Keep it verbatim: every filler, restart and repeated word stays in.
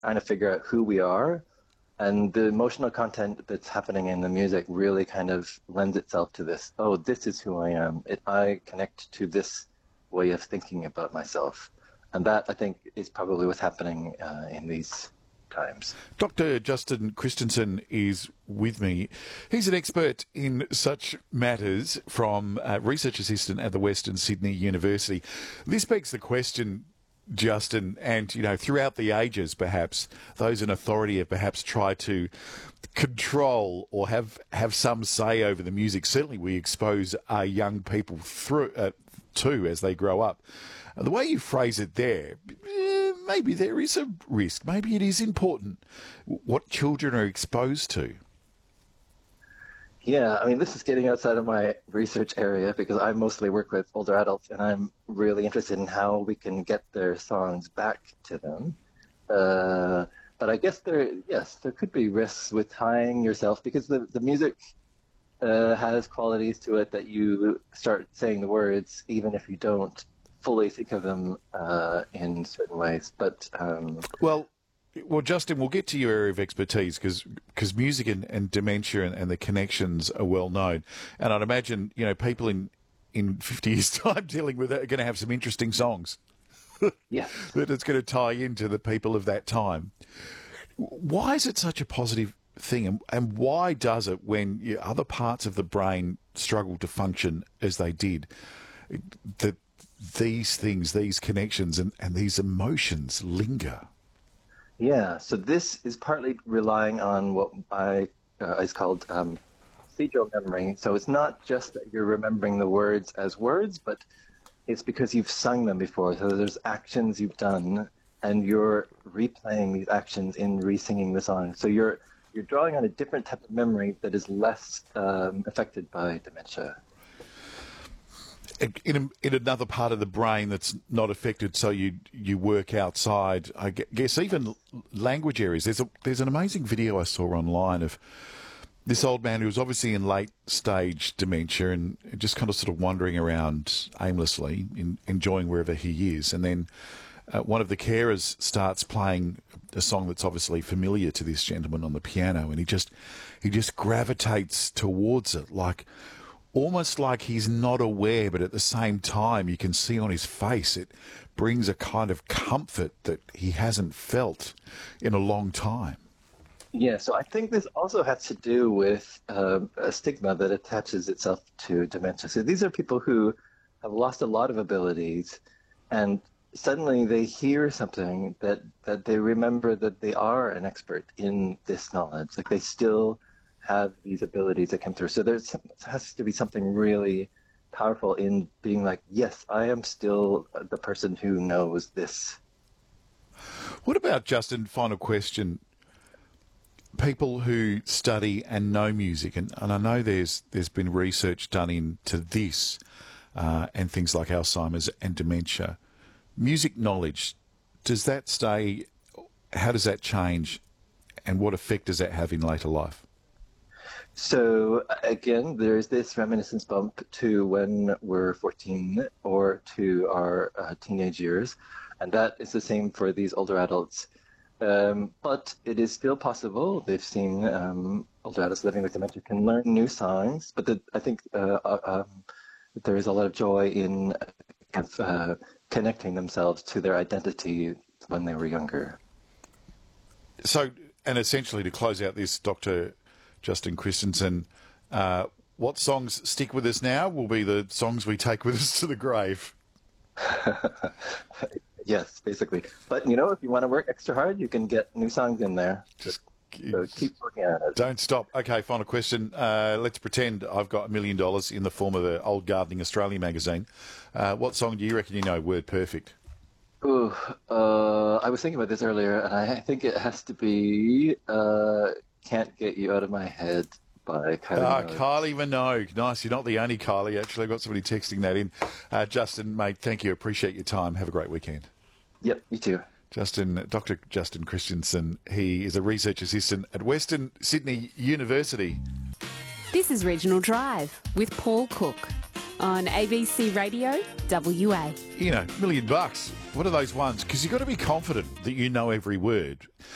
trying to figure out who we are. And the emotional content that's happening in the music really kind of lends itself to this. Oh, this is who I am. It, I connect to this way of thinking about myself. And that, I think, is probably what's happening uh, in these times. Doctor Justin Christensen is with me. He's an expert in such matters from uh, research assistant at the Western Sydney University. This begs the question, Justin, and, you know, throughout the ages, perhaps, those in authority have perhaps tried to control or have, have some say over the music. Certainly we expose our young people through uh, to as they grow up. Uh, the way you phrase it there, eh, maybe there is a risk. Maybe it is important what children are exposed to. Yeah, I mean, this is getting outside of my research area because I mostly work with older adults, and I'm really interested in how we can get their songs back to them. Uh, but I guess there, yes, there could be risks with tying yourself because the, the music uh, has qualities to it that you start saying the words even if you don't fully think of them uh, in certain ways. But um, well. Well, Justin, we'll get to your area of expertise because because music and, and dementia and, and the connections are well known. And I'd imagine, you know, people in, in fifty years' time dealing with it are going to have some interesting songs. Yeah. That it's going to tie into the people of that time. Why is it such a positive thing? And, and why does it, when you, other parts of the brain struggle to function as they did, that these things, these connections and, and these emotions linger? Yeah, so this is partly relying on what I uh, is called um, procedural memory. So it's not just that you're remembering the words as words, but it's because you've sung them before. So there's actions you've done, and you're replaying these actions in re-singing the song. So you're you're drawing on a different type of memory that is less um, affected by dementia. In, in another part of the brain that's not affected, so you you work outside. I guess even language areas. There's a there's an amazing video I saw online of this old man who was obviously in late stage dementia and just kind of sort of wandering around aimlessly, in, enjoying wherever he is. And then uh, one of the carers starts playing a song that's obviously familiar to this gentleman on the piano, and he just he just gravitates towards it, like. Almost like he's not aware, but at the same time, you can see on his face it brings a kind of comfort that he hasn't felt in a long time. Yeah, so I think this also has to do with uh, a stigma that attaches itself to dementia. So these are people who have lost a lot of abilities, and suddenly they hear something that, that they remember that they are an expert in this knowledge. Like they still have these abilities that come through. So there's has to be something really powerful in being like, yes, I am still the person who knows this. What about, Justin, final question, people who study and know music, and, and I know there's there's been research done into this uh, and things like Alzheimer's and dementia. Music knowledge, does that stay, how does that change, and what effect does that have in later life? So again, there's this reminiscence bump to when we're fourteen or to our uh, teenage years, and that is the same for these older adults. Um, but it is still possible. They've seen um, older adults living with dementia can learn new songs, but the, I think uh, uh, um, there is a lot of joy in kind of, uh, connecting themselves to their identity when they were younger. So, and essentially to close out this, Doctor Justin Christensen, uh, what songs stick with us now will be the songs we take with us to the grave. Yes, basically. But, you know, if you want to work extra hard, you can get new songs in there. Just so keep working on it. Don't stop. Okay, final question. Uh, let's pretend I've got a million dollars in the form of the Old Gardening Australia magazine. Uh, what song do you reckon you know word perfect? Ooh, uh, I was thinking about this earlier, and I think it has to be uh, Can't Get You Out of My Head by Kylie Ah, Minogue. Kylie Minogue. Nice. You're not the only Kylie, actually. I've got somebody texting that in. Uh, Justin, mate, thank you. Appreciate your time. Have a great weekend. Yep, you too. Justin, Doctor Justin Christensen. He is a research assistant at Western Sydney University. This is Regional Drive with Paul Cook on A B C Radio W A. You know, million bucks. What are those ones? Because you've got to be confident that you know every word.